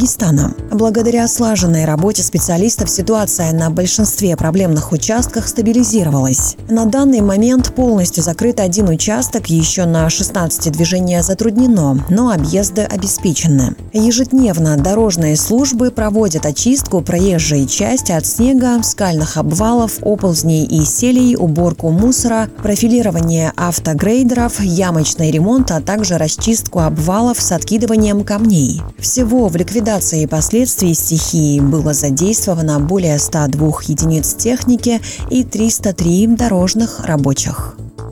Дагестана. Благодаря слаженной работе специалистов ситуация на большинстве проблемных участках стабилизировалась. На данный момент полностью закрыт один участок, еще на 16 движение затруднено, но объезды обеспечены. Ежедневно дорожные службы проводят очистку проезжей части от снега, скальных обвалов, оползней и селей, уборку мусора, профилирование автогрейдеров, ямочный ремонт, а также расчистку обвалов с откидыванием камней. Всего в ликвидации последствий стихии было задействовано более 102 единиц техники и 303 дорожных рабочих.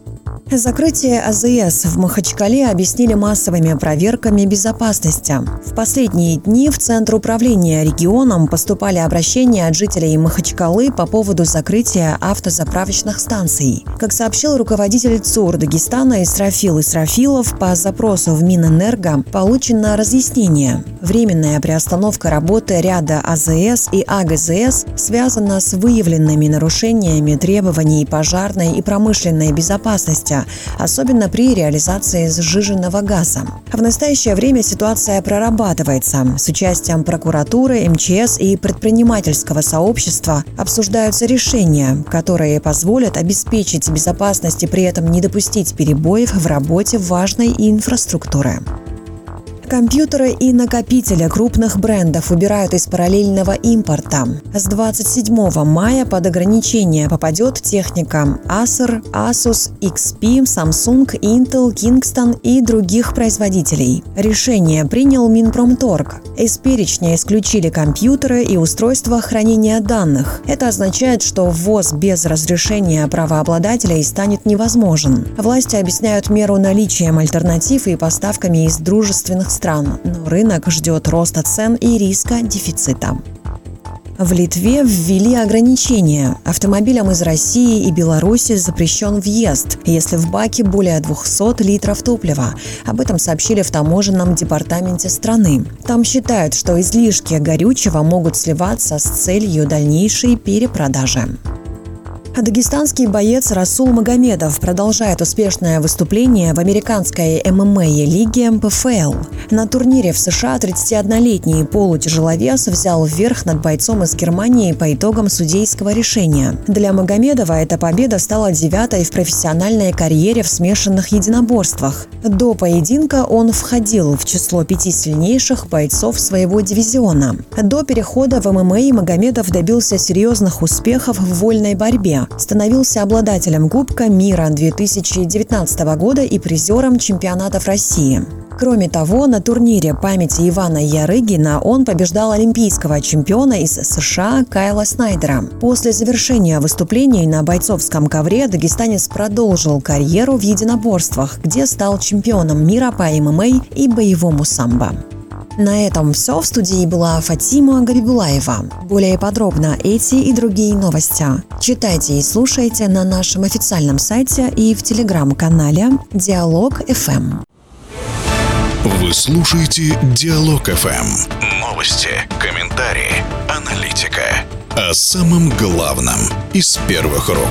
Закрытие АЗС в Махачкале объяснили массовыми проверками безопасности. В последние дни в Центр управления регионом поступали обращения от жителей Махачкалы по поводу закрытия автозаправочных станций. Как сообщил руководитель ЦУР Дагестана Исрафил Исрафилов, по запросу в Минэнерго получено разъяснение. Временная приостановка работы ряда АЗС и АГЗС связана с выявленными нарушениями требований пожарной и промышленной безопасности, особенно при реализации сжиженного газа. В настоящее время ситуация прорабатывается. С участием прокуратуры, МЧС и предпринимательского сообщества обсуждаются решения, которые позволят обеспечить безопасность и при этом не допустить перебоев в работе важной инфраструктуры. Компьютеры и накопители крупных брендов убирают из параллельного импорта. С 27 мая под ограничение попадет техника Acer, Asus, XP, Samsung, Intel, Kingston и других производителей. Решение принял Минпромторг. Из перечня исключили компьютеры и устройства хранения данных. Это означает, что ввоз без разрешения правообладателей станет невозможен. Власти объясняют меру наличием альтернатив и поставками из дружественных стран, но рынок ждет роста цен и риска дефицита. В Литве ввели ограничения. Автомобилям из России и Беларуси запрещен въезд, если в баке более 200 литров топлива. Об этом сообщили в таможенном департаменте страны. Там считают, что излишки горючего могут сливаться с целью дальнейшей перепродажи. Дагестанский боец Расул Магомедов продолжает успешное выступление в американской ММА-лиге ПФЛ. На турнире в США 31-летний полутяжеловес взял верх над бойцом из Германии по итогам судейского решения. Для Магомедова эта победа стала 9-й в профессиональной карьере в смешанных единоборствах. До поединка он входил в число 5 сильнейших бойцов своего дивизиона. До перехода в ММА Магомедов добился серьезных успехов в вольной борьбе. Становился обладателем Кубка мира 2019 года и призером чемпионатов России. Кроме того, на турнире памяти Ивана Ярыгина он побеждал олимпийского чемпиона из США Кайла Снайдера. После завершения выступлений на бойцовском ковре дагестанец продолжил карьеру в единоборствах, где стал чемпионом мира по ММА и боевому самбо. На этом все. В студии была Фатима Габибулаева. Более подробно эти и другие новости читайте и слушайте на нашем официальном сайте и в телеграм-канале Диалог ФМ. Вы слушаете Диалог ФМ. Новости, комментарии, аналитика. О самом главном из первых рук.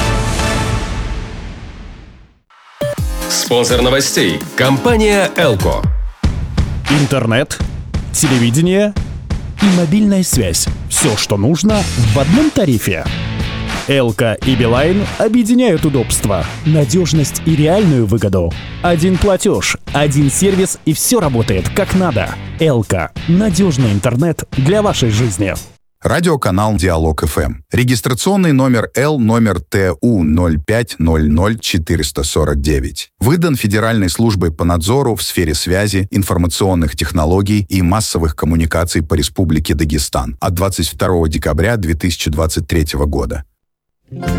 Спонсор новостей – компания «Элко». Интернет, телевидение и мобильная связь. Все, что нужно в одном тарифе. Элко и Билайн объединяют удобства, надежность и реальную выгоду. Один платеж, один сервис и все работает как надо. Элко – надежный интернет для вашей жизни. Радиоканал Диалог ФМ. Регистрационный номер Л номер ТУ 0500449. Выдан Федеральной службой по надзору в сфере связи, информационных технологий и массовых коммуникаций по Республике Дагестан от 22 декабря 2023 года.